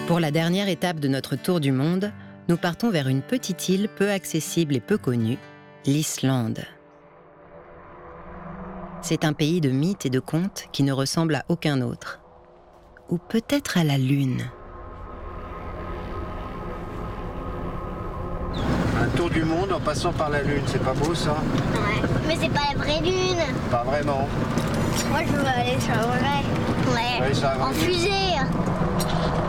Pour la dernière étape de notre tour du monde, nous partons vers une petite île peu accessible et peu connue, l'Islande. C'est un pays de mythes et de contes qui ne ressemble à aucun autre. Ou peut-être à la Lune. Un tour du monde en passant par la Lune, c'est pas beau ça? Ouais, mais c'est pas la vraie Lune. Pas vraiment. Moi je veux aller sur la vraie. Ouais, Ouais, sur la vraie en Lune. fusée.